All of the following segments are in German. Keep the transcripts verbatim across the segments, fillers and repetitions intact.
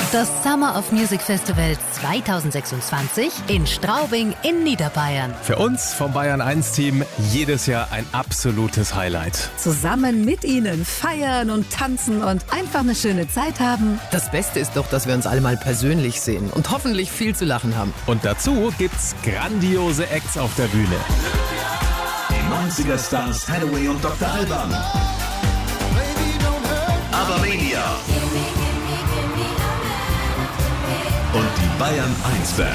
Das Summer of Music Festival zwanzig sechsundzwanzig in Straubing in Niederbayern. Für uns vom Bayern eins Team jedes Jahr ein absolutes Highlight. Zusammen mit Ihnen feiern und tanzen und einfach eine schöne Zeit haben. Das Beste ist doch, dass wir uns alle mal persönlich sehen und hoffentlich viel zu lachen haben. Und dazu gibt's grandiose Acts auf der Bühne. Die neunziger-Stars Hathaway und Doktor Alban. Abermania. Und die Bayern eins Band.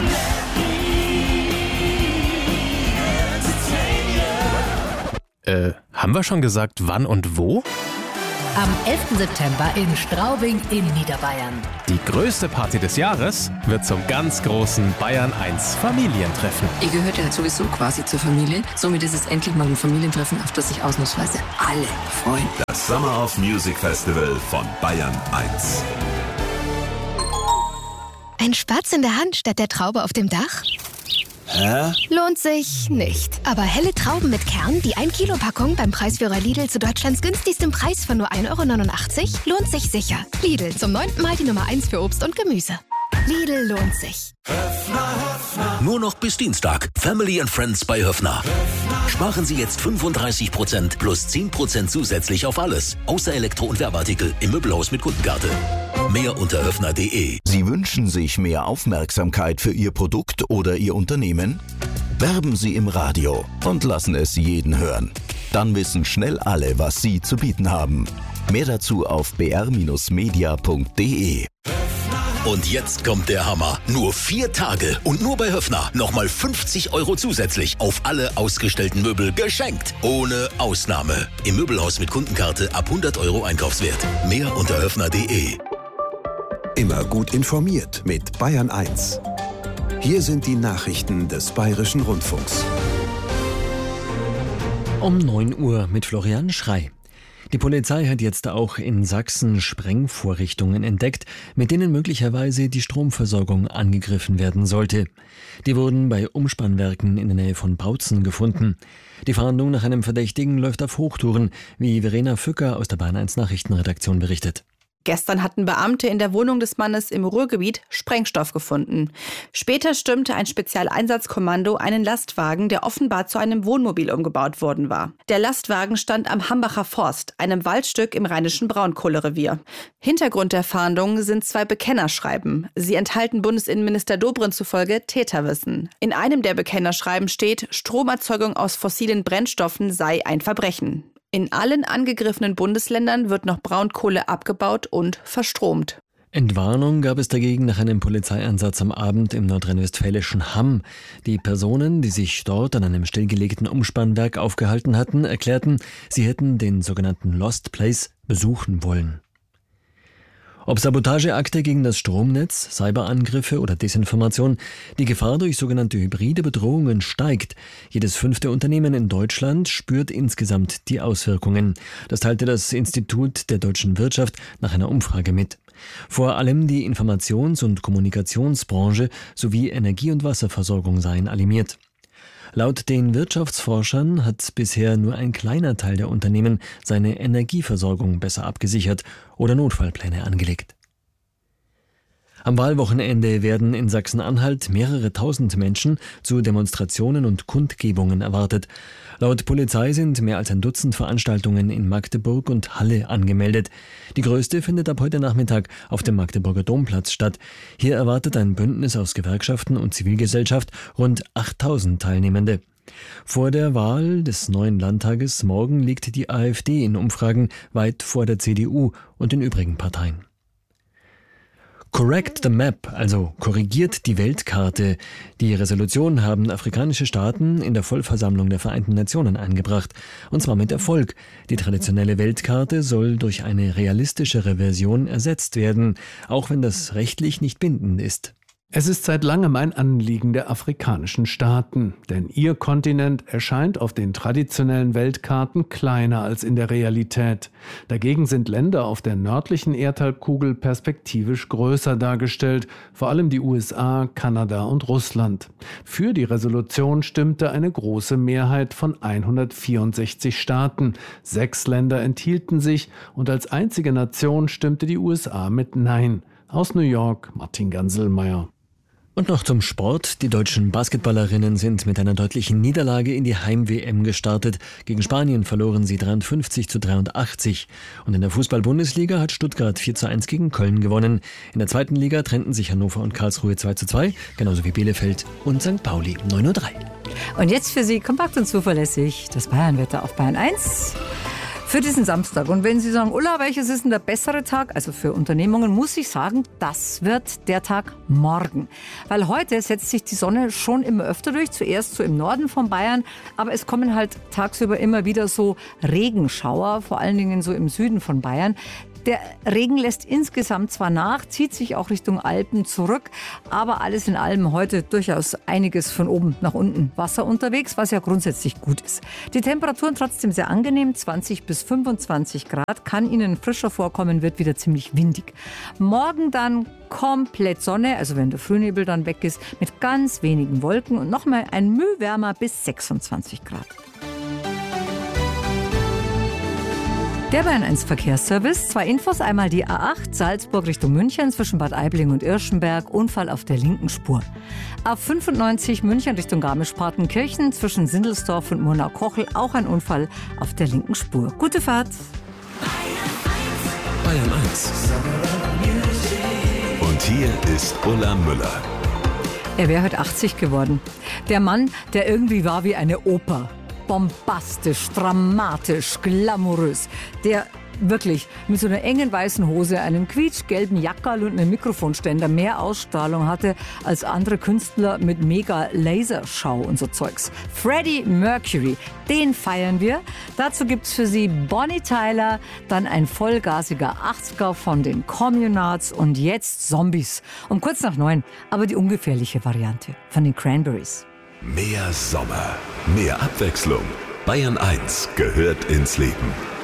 Äh, haben wir schon gesagt, wann und wo? Am elften September in Straubing in Niederbayern. Die größte Party des Jahres wird zum ganz großen Bayern eins Familientreffen. Ihr gehört ja sowieso quasi zur Familie. Somit ist es endlich mal ein Familientreffen, auf das sich ausnahmsweise alle freuen. Das Summer of Music Festival von Bayern eins. Ein Spatz in der Hand statt der Traube auf dem Dach? Hä? Lohnt sich nicht. Aber helle Trauben mit Kern, die ein Kilo Packung beim Preisführer Lidl zu Deutschlands günstigstem Preis von nur ein Euro neunundachtzig, lohnt sich sicher. Lidl, zum neunten Mal die Nummer eins für Obst und Gemüse. Lidl lohnt sich. Nur noch bis Dienstag. Family and Friends bei Höffner. Sparen Sie jetzt fünfunddreißig Prozent plus zehn Prozent zusätzlich auf alles. Außer Elektro- und Werbeartikel im Möbelhaus mit Kundenkarte. Mehr unter höffner punkt de. Sie wünschen sich mehr Aufmerksamkeit für Ihr Produkt oder Ihr Unternehmen? Werben Sie im Radio und lassen es jeden hören. Dann wissen schnell alle, was Sie zu bieten haben. Mehr dazu auf b r media punkt de. Und jetzt kommt der Hammer. Nur vier Tage und nur bei Höffner nochmal fünfzig Euro zusätzlich auf alle ausgestellten Möbel geschenkt. Ohne Ausnahme. Im Möbelhaus mit Kundenkarte ab hundert Euro Einkaufswert. Mehr unter höffner punkt de. Immer gut informiert mit Bayern eins. Hier sind die Nachrichten des Bayerischen Rundfunks. Um neun Uhr mit Florian Schrei. Die Polizei hat jetzt auch in Sachsen Sprengvorrichtungen entdeckt, mit denen möglicherweise die Stromversorgung angegriffen werden sollte. Die wurden bei Umspannwerken in der Nähe von Bautzen gefunden. Die Fahndung nach einem Verdächtigen läuft auf Hochtouren, wie Verena Fücker aus der Bayern eins Nachrichtenredaktion berichtet. Gestern hatten Beamte in der Wohnung des Mannes im Ruhrgebiet Sprengstoff gefunden. Später stürmte ein Spezialeinsatzkommando einen Lastwagen, der offenbar zu einem Wohnmobil umgebaut worden war. Der Lastwagen stand am Hambacher Forst, einem Waldstück im rheinischen Braunkohlerevier. Hintergrund der Fahndung sind zwei Bekennerschreiben. Sie enthalten Bundesinnenminister Dobrindt zufolge Täterwissen. In einem der Bekennerschreiben steht, Stromerzeugung aus fossilen Brennstoffen sei ein Verbrechen. In allen angegriffenen Bundesländern wird noch Braunkohle abgebaut und verstromt. Entwarnung gab es dagegen nach einem Polizeieinsatz am Abend im nordrhein-westfälischen Hamm. Die Personen, die sich dort an einem stillgelegten Umspannwerk aufgehalten hatten, erklärten, sie hätten den sogenannten Lost Place besuchen wollen. Ob Sabotageakte gegen das Stromnetz, Cyberangriffe oder Desinformation, die Gefahr durch sogenannte hybride Bedrohungen steigt. Jedes fünfte Unternehmen in Deutschland spürt insgesamt die Auswirkungen. Das teilte das Institut der deutschen Wirtschaft nach einer Umfrage mit. Vor allem die Informations- und Kommunikationsbranche sowie Energie- und Wasserversorgung seien alarmiert. Laut den Wirtschaftsforschern hat bisher nur ein kleiner Teil der Unternehmen seine Energieversorgung besser abgesichert oder Notfallpläne angelegt. Am Wahlwochenende werden in Sachsen-Anhalt mehrere tausend Menschen zu Demonstrationen und Kundgebungen erwartet. Laut Polizei sind mehr als ein Dutzend Veranstaltungen in Magdeburg und Halle angemeldet. Die größte findet ab heute Nachmittag auf dem Magdeburger Domplatz statt. Hier erwartet ein Bündnis aus Gewerkschaften und Zivilgesellschaft rund achttausend Teilnehmende. Vor der Wahl des neuen Landtages morgen liegt die AfD in Umfragen weit vor der C D U und den übrigen Parteien. Correct the Map, also korrigiert die Weltkarte. Die Resolution haben afrikanische Staaten in der Vollversammlung der Vereinten Nationen eingebracht. Und zwar mit Erfolg. Die traditionelle Weltkarte soll durch eine realistischere Version ersetzt werden, auch wenn das rechtlich nicht bindend ist. Es ist seit langem ein Anliegen der afrikanischen Staaten, denn ihr Kontinent erscheint auf den traditionellen Weltkarten kleiner als in der Realität. Dagegen sind Länder auf der nördlichen Erdhalbkugel perspektivisch größer dargestellt, vor allem die U S A, Kanada und Russland. Für die Resolution stimmte eine große Mehrheit von hundertvierundsechzig Staaten. Sechs Länder enthielten sich und als einzige Nation stimmte die U S A mit Nein. Aus New York, Martin Ganselmeier. Und noch zum Sport. Die deutschen Basketballerinnen sind mit einer deutlichen Niederlage in die Heim-W M gestartet. Gegen Spanien verloren sie dreiundfünfzig zu dreiundachtzig. Und in der Fußball-Bundesliga hat Stuttgart vier zu eins gegen Köln gewonnen. In der zweiten Liga trennten sich Hannover und Karlsruhe zwei zu zwei, genauso wie Bielefeld und Sankt Pauli neun Uhr drei. Und jetzt für Sie kompakt und zuverlässig das Bayernwetter auf Bayern eins. Für diesen Samstag. Und wenn Sie sagen, Ulla, welches ist denn der bessere Tag? Also für Unternehmungen muss ich sagen, das wird der Tag morgen. Weil heute setzt sich die Sonne schon immer öfter durch. Zuerst so im Norden von Bayern. Aber es kommen halt tagsüber immer wieder so Regenschauer, vor allen Dingen so im Süden von Bayern. Der Regen lässt insgesamt zwar nach, zieht sich auch Richtung Alpen zurück, aber alles in allem heute durchaus einiges von oben nach unten Wasser unterwegs, was ja grundsätzlich gut ist. Die Temperaturen trotzdem sehr angenehm, zwanzig bis fünfundzwanzig Grad, kann Ihnen frischer vorkommen, wird wieder ziemlich windig. Morgen dann komplett Sonne, also wenn der Frühnebel dann weg ist, mit ganz wenigen Wolken und nochmal ein Müh wärmer bis sechsundzwanzig Grad. Der Bayern eins Verkehrsservice. Zwei Infos. Einmal die A acht, Salzburg Richtung München zwischen Bad Aibling und Irschenberg. Unfall auf der linken Spur. A fünfundneunzig München Richtung Garmisch-Partenkirchen zwischen Sindelsdorf und Murnau-Kochel. Auch ein Unfall auf der linken Spur. Gute Fahrt. Bayern eins. Und hier ist Ulla Müller. Er wäre heute achtzig geworden. Der Mann, der irgendwie war wie eine Oper. Bombastisch, dramatisch, glamourös. Der wirklich mit so einer engen weißen Hose, einem quietschgelben Jackerl und einem Mikrofonständer mehr Ausstrahlung hatte als andere Künstler mit mega Laserschau und so Zeugs. Freddie Mercury, den feiern wir. Dazu gibt's für Sie Bonnie Tyler, dann ein vollgasiger achtziger von den Communards und jetzt Zombies. Um kurz nach neun, aber die ungefährliche Variante von den Cranberries. Mehr Sommer, mehr Abwechslung. Bayern eins gehört ins Leben.